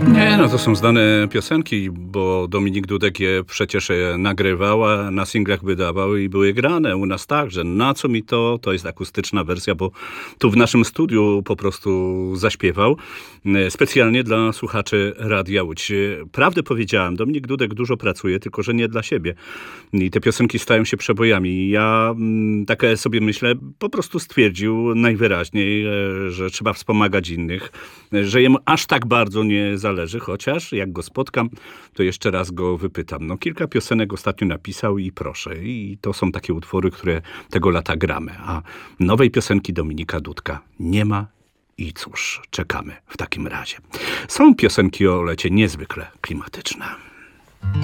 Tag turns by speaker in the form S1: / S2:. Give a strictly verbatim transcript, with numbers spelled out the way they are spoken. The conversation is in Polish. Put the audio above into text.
S1: Nie, no to są znane piosenki, bo Dominik Dudek je przecież nagrywał, a na singlach wydawał i były grane u nas także. Na co mi to? To jest akustyczna wersja, bo tu w naszym studiu po prostu zaśpiewał. Specjalnie dla słuchaczy Radia Łódź. Prawdę powiedziałem, Dominik Dudek dużo pracuje, tylko że nie dla siebie. I te piosenki stają się przebojami. Ja tak sobie myślę, po prostu stwierdził najwyraźniej, że trzeba wspomagać innych, że jemu aż tak bardzo nie zależy, chociaż jak go spotkam, to jeszcze raz go wypytam. No kilka piosenek ostatnio napisał i proszę. I to są takie utwory, które tego lata gramy. A nowej piosenki Dominika Dudka nie ma i cóż, czekamy w takim razie. Są piosenki o lecie niezwykle klimatyczne.